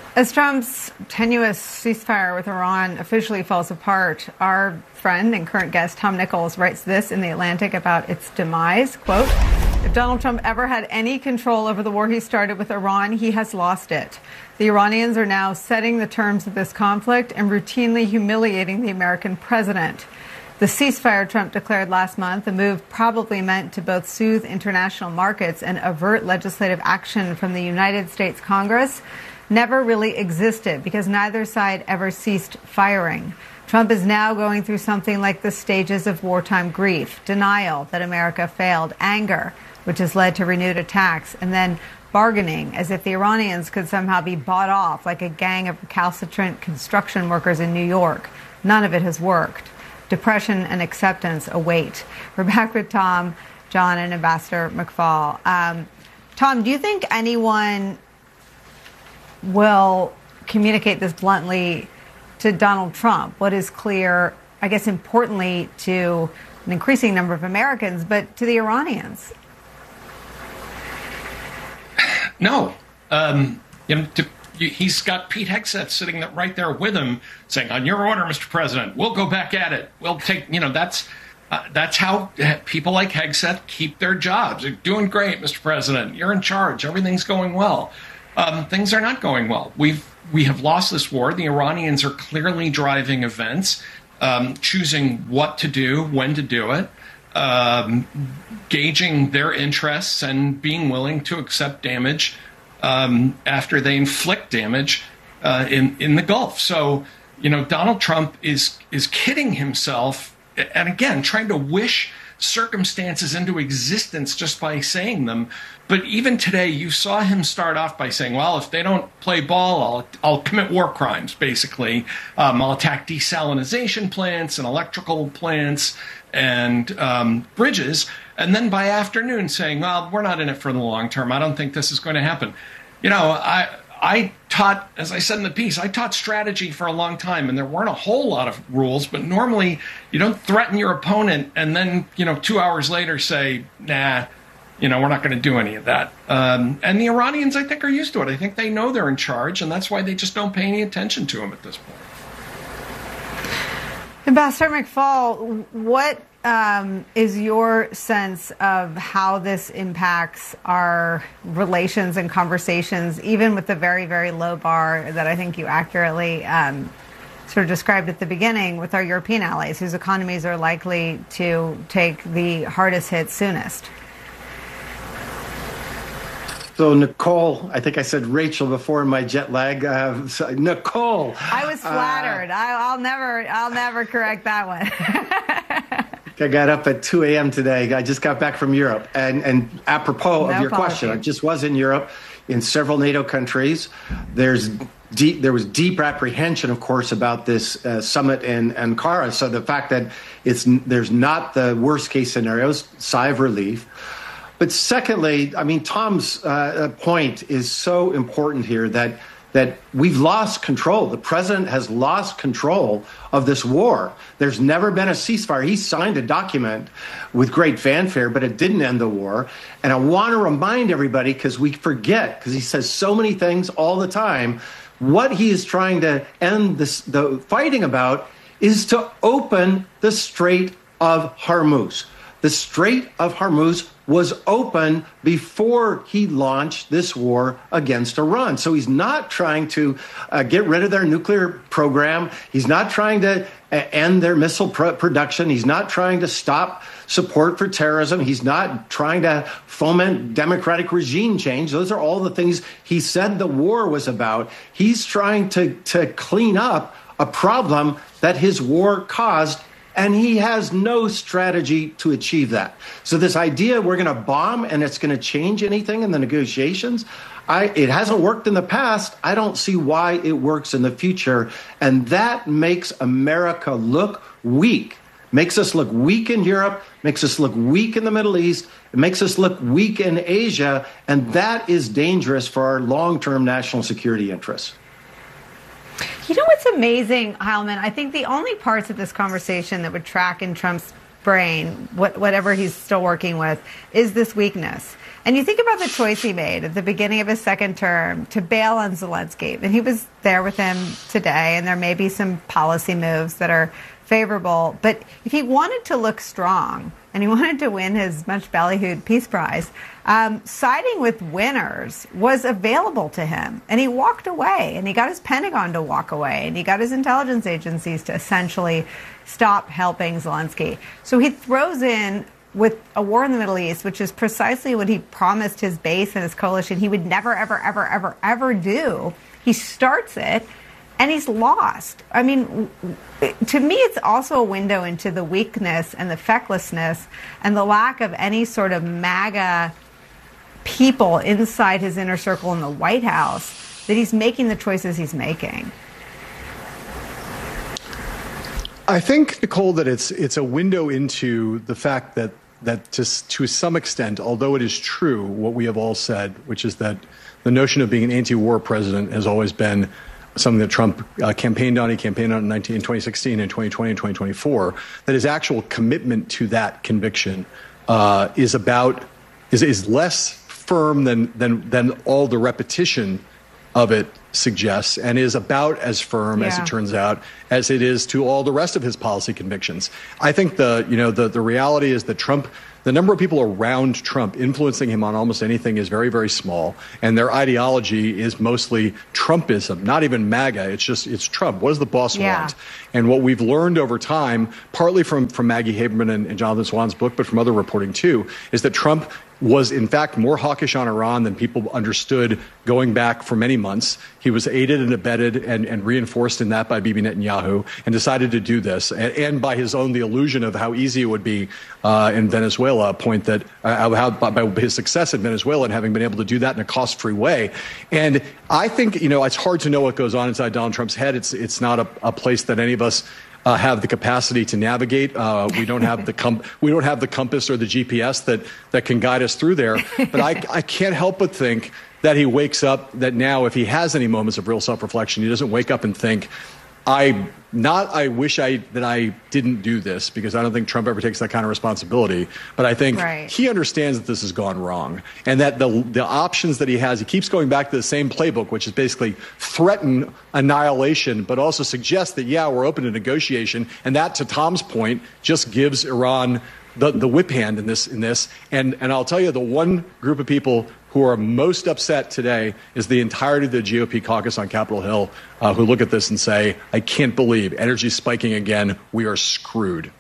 As Trump's tenuous ceasefire with Iran officially falls apart, our friend and current guest Tom Nichols writes this in The Atlantic about its demise, quote, "If Donald Trump ever had any control over the war he started with Iran, he has lost it. The Iranians are now setting the terms of this conflict and routinely humiliating the American president. The ceasefire Trump declared last month, a move probably meant to both soothe international markets and avert legislative action from the United States Congress, never really existed because neither side ever ceased firing. Trump is now going through something like the stages of wartime grief, denial that America failed, anger, which has led to renewed attacks, and then bargaining as if the Iranians could somehow be bought off like a gang of recalcitrant construction workers in New York. None of it has worked. Depression and acceptance await." We're back with Tom, John, and Ambassador McFaul. Tom, do you think anyone will communicate this bluntly to Donald Trump? What is clear, I guess, importantly to an increasing number of Americans, but to the Iranians? No. He's got Pete Hegseth sitting right there with him saying, "On your order, Mr. President, we'll go back at it. We'll take," that's how people like Hegseth keep their jobs. They're doing great, Mr. President. You're in charge. Everything's going well. Things are not going well. We have lost this war. The Iranians are clearly driving events, choosing what to do, when to do it, gauging their interests and being willing to accept damage after they inflict damage in the Gulf. So, Donald Trump is kidding himself and, again, trying to wish circumstances into existence just by saying them. But even today, you saw him start off by saying, well, if they don't play ball, I'll commit war crimes, basically. I'll attack desalination plants and electrical plants and bridges. And then by afternoon saying, well, we're not in it for the long term. I don't think this is going to happen. I taught, as I said in the piece, I taught strategy for a long time, and there weren't a whole lot of rules, but normally you don't threaten your opponent and then, 2 hours later say, nah, we're not going to do any of that. And the Iranians, I think, are used to it. I think they know they're in charge, and that's why they just don't pay any attention to him at this point. Ambassador McFaul, what is your sense of how this impacts our relations and conversations, even with the very, very low bar that I think you accurately sort of described at the beginning with our European allies, whose economies are likely to take the hardest hit soonest? So, Nicole, I think I said Rachel before in my jet lag. Nicole. I was flattered. I'll never correct that one. I got up at 2 a.m. today. I just got back from Europe. And apropos of your question, I just was in Europe in several NATO countries. There was deep apprehension, of course, about this summit in Ankara. So the fact that there's not the worst case scenarios, sigh of relief. But secondly, I mean, Tom's point is so important here that we've lost control. The president has lost control of this war. There's never been a ceasefire. He signed a document with great fanfare, but it didn't end the war. And I want to remind everybody, because we forget, because he says so many things all the time, what he is trying to end the fighting about is to open the Strait of Hormuz. The Strait of Hormuz was open before he launched this war against Iran. So he's not trying to get rid of their nuclear program. He's not trying to end their missile production. He's not trying to stop support for terrorism. He's not trying to foment democratic regime change. Those are all the things he said the war was about. He's trying to clean up a problem that his war caused, and he has no strategy to achieve that. So this idea we're going to bomb and it's going to change anything in the negotiations, it hasn't worked in the past. I don't see why it works in the future. And that makes America look weak, makes us look weak in Europe, makes us look weak in the Middle East, it makes us look weak in Asia. And that is dangerous for our long-term national security interests. You know what's amazing, Heilemann? I think the only parts of this conversation that would track in Trump's brain, whatever he's still working with, is this weakness. And you think about the choice he made at the beginning of his second term to bail on Zelensky. And he was there with him today, and there may be some policy moves that are favorable. But if he wanted to look strong and he wanted to win his much ballyhooed Peace Prize, siding with winners was available to him. And he walked away, and he got his Pentagon to walk away, and he got his intelligence agencies to essentially stop helping Zelensky. So he throws in with a war in the Middle East, which is precisely what he promised his base and his coalition he would never, ever, ever, ever, ever do. He starts it, and he's lost. I mean, to me, it's also a window into the weakness and the fecklessness and the lack of any sort of MAGA people inside his inner circle in the White House that he's making the choices he's making. I think, Nicole, that it's a window into the fact that to some extent, although it is true what we have all said, which is that the notion of being an anti-war president has always been something that Trump campaigned on. He campaigned on in 2016 and 2020 and 2024. That his actual commitment to that conviction is less firm than all the repetition of it suggests, and is about as firm, as it turns out, as it is to all the rest of his policy convictions. I think the reality is that Trump, the number of people around Trump influencing him on almost anything is very, very small, and their ideology is mostly Trumpism, not even MAGA. It's Trump. What does the boss want? And what we've learned over time, partly from Maggie Haberman and Jonathan Swan's book, but from other reporting too, is that Trump was in fact more hawkish on Iran than people understood going back for many months. He was aided and abetted and reinforced in that by Bibi Netanyahu, and decided to do this. And by his own, the illusion of how easy it would be in Venezuela, a point that by his success in Venezuela and having been able to do that in a cost-free way. And I think, it's hard to know what goes on inside Donald Trump's head. It's not a place that any of us have the capacity to navigate. We don't have the compass or the GPS that can guide us through there. But I can't help but think that he wakes up, that now if he has any moments of real self-reflection, he doesn't wake up and think, I wish that I didn't do this, because I don't think Trump ever takes that kind of responsibility. But I think he understands that this has gone wrong, and that the options that he has, he keeps going back to the same playbook, which is basically threaten annihilation, but also suggest that, we're open to negotiation. And that, to Tom's point, just gives Iran the whip hand in this. And I'll tell you, the one group of people who are most upset today is the entirety of the GOP caucus on Capitol Hill, who look at this and say, I can't believe energy's spiking again. We are screwed.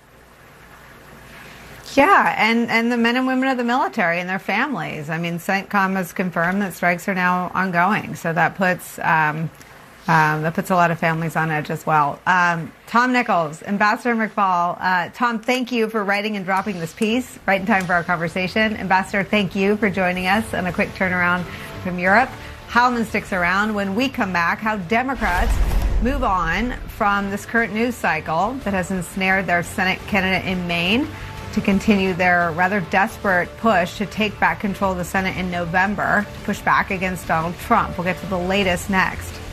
Yeah, and the men and women of the military and their families. I mean, CENTCOM has confirmed that strikes are now ongoing, so that puts a lot of families on edge as well. Tom Nichols, Ambassador McFaul. Tom, thank you for writing and dropping this piece right in time for our conversation. Ambassador, thank you for joining us on a quick turnaround from Europe. Howman sticks around. When we come back, how Democrats move on from this current news cycle that has ensnared their Senate candidate in Maine to continue their rather desperate push to take back control of the Senate in November, to push back against Donald Trump. We'll get to the latest next.